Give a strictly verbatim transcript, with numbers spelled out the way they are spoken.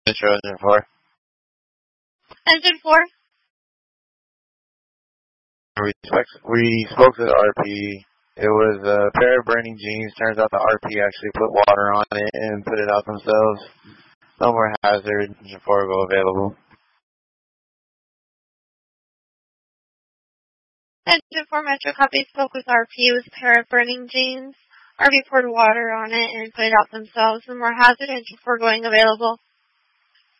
Metro Engine four. Engine four? We, we spoke to the R P. It was a pair of burning jeans. Turns out the R P actually put water on it and put it out themselves. No more hazard. Engine four go available. Engine four Metro copy spoke with R P. It was a pair of burning jeans. R P poured water on it and put it out themselves. No more hazard. Engine four going available.